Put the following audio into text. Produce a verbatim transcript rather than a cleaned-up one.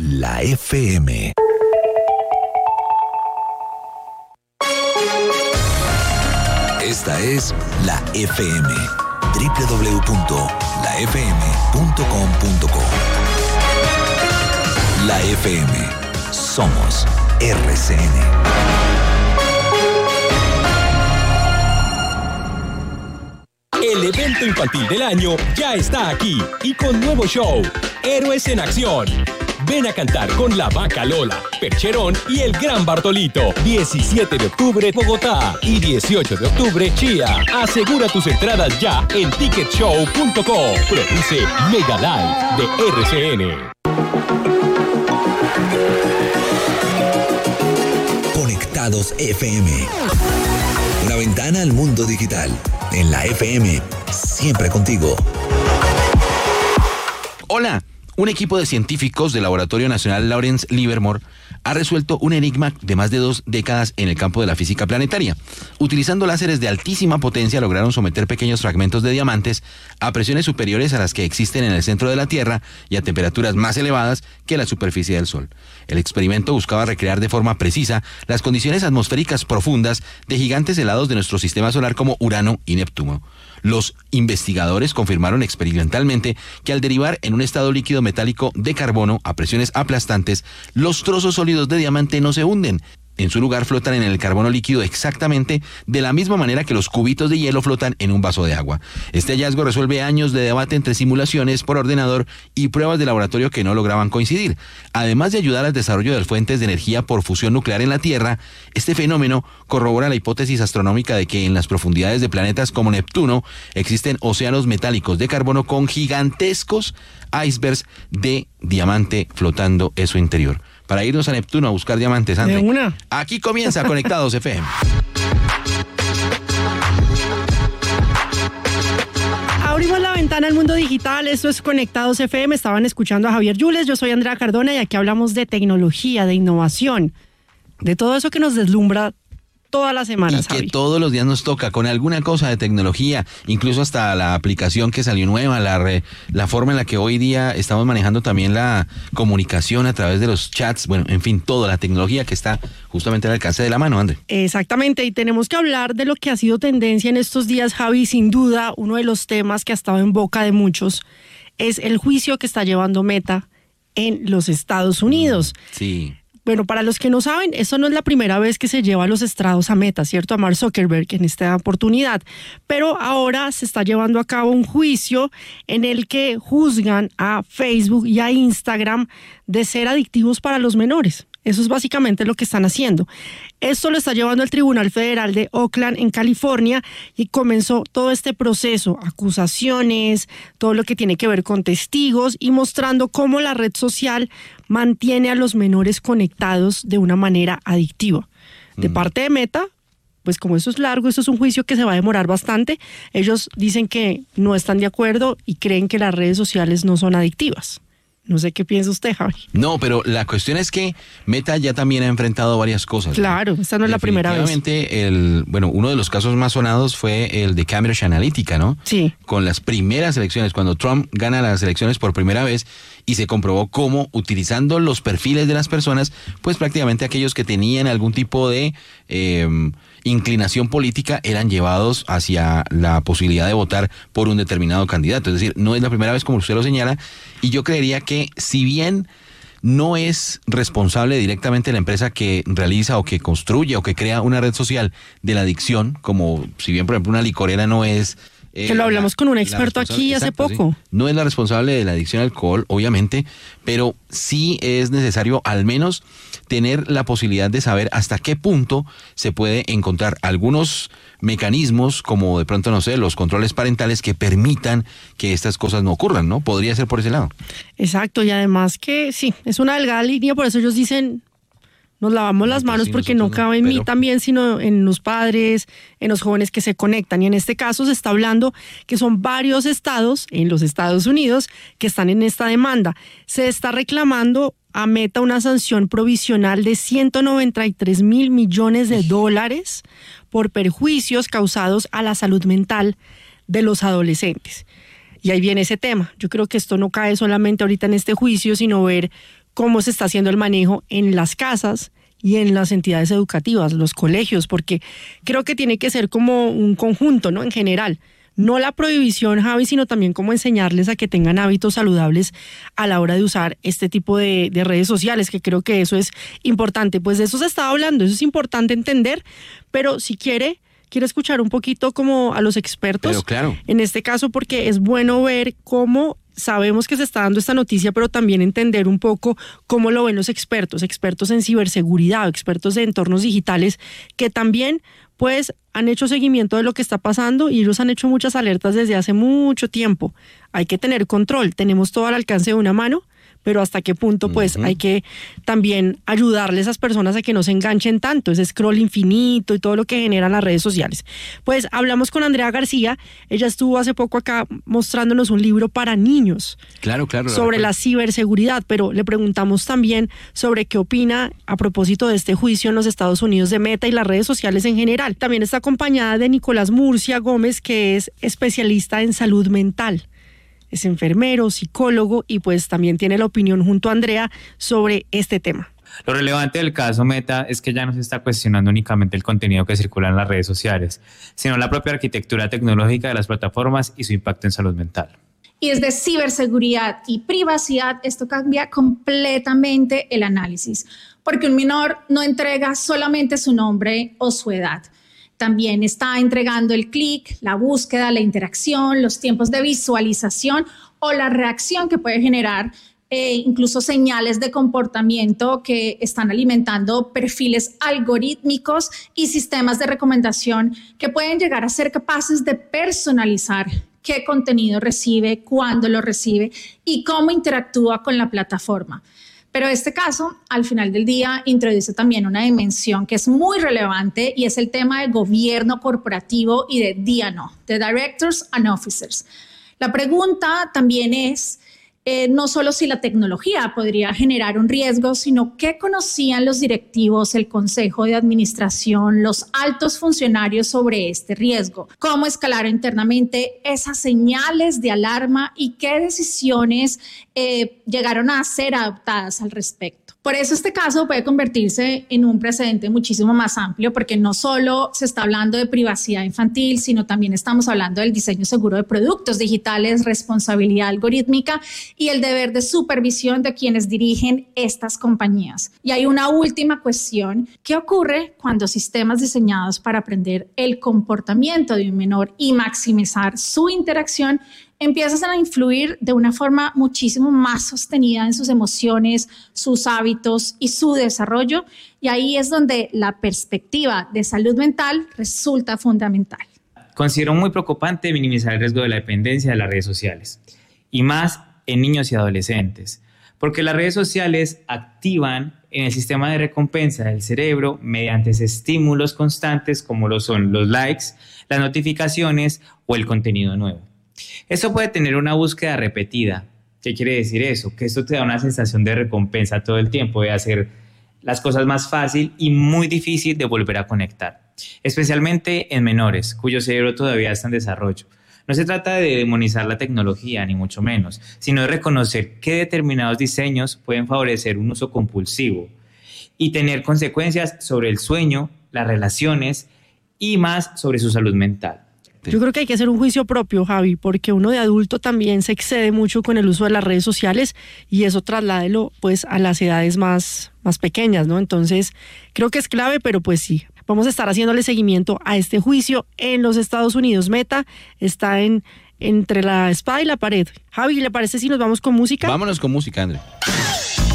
la F M. Esta es la F M. doble u doble u doble u punto la f m punto com punto co. La F M. Somos R C N. El evento infantil del año ya está aquí y con nuevo show, Héroes en Acción. Ven a cantar con la Vaca Lola, Percherón y el Gran Bartolito. diecisiete de octubre, Bogotá y dieciocho de octubre, Chía. Asegura tus entradas ya en ticket show punto com. Produce Mega Live de R C N. Conectados F M. Una ventana al mundo digital. En la F M, siempre contigo. Hola. Un equipo de científicos del Laboratorio Nacional Lawrence Livermore ha resuelto un enigma de más de dos décadas en el campo de la física planetaria. Utilizando láseres de altísima potencia lograron someter pequeños fragmentos de diamantes a presiones superiores a las que existen en el centro de la Tierra y a temperaturas más elevadas que la superficie del Sol. El experimento buscaba recrear de forma precisa las condiciones atmosféricas profundas de gigantes helados de nuestro sistema solar como Urano y Neptuno. Los investigadores confirmaron experimentalmente que al derivar en un estado líquido metálico de carbono a presiones aplastantes, los trozos sólidos de diamante no se hunden. En su lugar flotan en el carbono líquido exactamente de la misma manera que los cubitos de hielo flotan en un vaso de agua. Este hallazgo resuelve años de debate entre simulaciones por ordenador y pruebas de laboratorio que no lograban coincidir. Además de ayudar al desarrollo de fuentes de energía por fusión nuclear en la Tierra, este fenómeno corrobora la hipótesis astronómica de que en las profundidades de planetas como Neptuno existen océanos metálicos de carbono con gigantescos icebergs de diamante flotando en su interior. Para irnos a Neptuno a buscar diamantes, André. De una. Aquí comienza Conectados F M. Abrimos la ventana al mundo digital, esto es Conectados F M, estaban escuchando a Javier Yules, yo soy Andrea Cardona y aquí hablamos de tecnología, de innovación, de todo eso que nos deslumbra todas las semanas, y que Javi. Todos los días nos toca con alguna cosa de tecnología, incluso hasta la aplicación que salió nueva, la, re, la forma en la que hoy día estamos manejando también la comunicación a través de los chats, bueno, en fin, toda la tecnología que está justamente al alcance de la mano, André. Exactamente, y tenemos que hablar de lo que ha sido tendencia en estos días, Javi. Sin duda, uno de los temas que ha estado en boca de muchos es el juicio que está llevando Meta en los Estados Unidos. Sí. Bueno, para los que no saben, eso no es la primera vez que se lleva a los estrados a Meta, ¿cierto? A Mark Zuckerberg en esta oportunidad. Pero ahora se está llevando a cabo un juicio en el que juzgan a Facebook y a Instagram de ser adictivos para los menores. Eso es básicamente lo que están haciendo. Esto lo está llevando el Tribunal Federal de Oakland en California y comenzó todo este proceso, acusaciones, todo lo que tiene que ver con testigos y mostrando cómo la red social mantiene a los menores conectados de una manera adictiva. De parte de Meta, pues como eso es largo, eso es un juicio que se va a demorar bastante, ellos dicen que no están de acuerdo y creen que las redes sociales no son adictivas. No sé qué piensa usted, Javi. No, pero la cuestión es que Meta ya también ha enfrentado varias cosas. Claro, ¿no? Esta no es la primera vez. Definitivamente, el, bueno, uno de los casos más sonados fue el de Cambridge Analytica, ¿no? Sí. Con las primeras elecciones, cuando Trump gana las elecciones por primera vez y se comprobó cómo, utilizando los perfiles de las personas, pues prácticamente aquellos que tenían algún tipo de eh, inclinación política eran llevados hacia la posibilidad de votar por un determinado candidato. Es decir, no es la primera vez como usted lo señala, y yo creería que si bien no es responsable directamente la empresa que realiza o que construye o que crea una red social de la adicción, como si bien por ejemplo una licorera no es... Eh, que lo hablamos la, con un experto aquí hace exacto, poco. Sí. No es la responsable de la adicción al alcohol, obviamente, pero sí es necesario al menos tener la posibilidad de saber hasta qué punto se puede encontrar algunos mecanismos, como de pronto, no sé, los controles parentales que permitan que estas cosas no ocurran, ¿no? Podría ser por ese lado. Exacto, y además que sí, es una delgada línea, por eso ellos dicen... Nos lavamos las manos porque no cabe en mí también, sino en los padres, en los jóvenes que se conectan. Y en este caso se está hablando que son varios estados en los Estados Unidos que están en esta demanda. Se está reclamando a Meta una sanción provisional de ciento noventa y tres mil millones de dólares por perjuicios causados a la salud mental de los adolescentes. Y ahí viene ese tema. Yo creo que esto no cae solamente ahorita en este juicio, sino ver cómo se está haciendo el manejo en las casas y en las entidades educativas, los colegios, porque creo que tiene que ser como un conjunto, ¿no? En general. No la prohibición, Javi, sino también cómo enseñarles a que tengan hábitos saludables a la hora de usar este tipo de, de redes sociales, que creo que eso es importante. Pues de eso se estaba hablando, eso es importante entender, pero si quiere, quiere escuchar un poquito como a los expertos. Pero claro. En este caso, porque es bueno ver cómo sabemos que se está dando esta noticia, pero también entender un poco cómo lo ven los expertos, expertos en ciberseguridad, expertos en entornos digitales, que también pues han hecho seguimiento de lo que está pasando y ellos han hecho muchas alertas desde hace mucho tiempo. Hay que tener control, tenemos todo al alcance de una mano, pero hasta qué punto pues uh-huh. hay que también ayudarle a esas personas a que no se enganchen tanto, ese scroll infinito y todo lo que generan las redes sociales. Pues hablamos con Andrea García, ella estuvo hace poco acá mostrándonos un libro para niños. Claro, claro. Sobre la ciberseguridad, pero le preguntamos también sobre qué opina a propósito de este juicio en los Estados Unidos de Meta y las redes sociales en general. También está acompañada de Nicolás Murcia Gómez, que es especialista en salud mental. Es enfermero, psicólogo y pues también tiene la opinión junto a Andrea sobre este tema. Lo relevante del caso Meta es que ya no se está cuestionando únicamente el contenido que circula en las redes sociales, sino la propia arquitectura tecnológica de las plataformas y su impacto en salud mental. Y desde ciberseguridad y privacidad, esto cambia completamente el análisis, porque un menor no entrega solamente su nombre o su edad. También está entregando el clic, la búsqueda, la interacción, los tiempos de visualización o la reacción que puede generar, eh, incluso señales de comportamiento que están alimentando perfiles algorítmicos y sistemas de recomendación que pueden llegar a ser capaces de personalizar qué contenido recibe, cuándo lo recibe y cómo interactúa con la plataforma. Pero este caso, al final del día, introduce también una dimensión que es muy relevante y es el tema de gobierno corporativo y de D and O, de Directors and Officers. La pregunta también es eh, no solo si la tecnología podría generar un riesgo, sino qué conocían los directivos, el consejo de administración, los altos funcionarios sobre este riesgo, cómo escalar internamente esas señales de alarma y qué decisiones eh, llegaron a ser adoptadas al respecto. Por eso este caso puede convertirse en un precedente muchísimo más amplio, porque no solo se está hablando de privacidad infantil, sino también estamos hablando del diseño seguro de productos digitales, responsabilidad algorítmica y el deber de supervisión de quienes dirigen estas compañías. Y hay una última cuestión: ¿qué ocurre cuando sistemas diseñados para aprender el comportamiento de un menor y maximizar su interacción empiezan a influir de una forma muchísimo más sostenida en sus emociones, sus hábitos y su desarrollo? Y ahí es donde la perspectiva de salud mental resulta fundamental. Considero muy preocupante minimizar el riesgo de la dependencia de las redes sociales, y más en niños y adolescentes, porque las redes sociales activan en el sistema de recompensa del cerebro mediante estímulos constantes como lo son los likes, las notificaciones o el contenido nuevo. Esto puede tener una búsqueda repetida. ¿Qué quiere decir eso? Que esto te da una sensación de recompensa todo el tiempo, de hacer las cosas más fácil y muy difícil de volver a conectar, especialmente en menores cuyo cerebro todavía está en desarrollo. No se trata de demonizar la tecnología, ni mucho menos, sino de reconocer que determinados diseños pueden favorecer un uso compulsivo y tener consecuencias sobre el sueño, las relaciones y más sobre su salud mental. Yo creo que hay que hacer un juicio propio, Javi, porque uno de adulto también se excede mucho con el uso de las redes sociales y eso trasládelo pues a las edades más, más pequeñas, ¿no? Entonces creo que es clave, pero pues sí, vamos a estar haciéndole seguimiento a este juicio en los Estados Unidos. Meta está en entre la espada y la pared. Javi, ¿le parece si nos vamos con música? Vámonos con música, André.